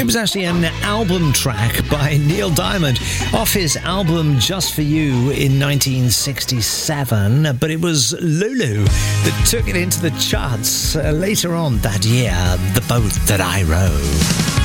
was actually an album track by Neil Diamond off his album Just For You in 1967, but it was Lulu that took it into the charts later on that year, The Boat That I Row.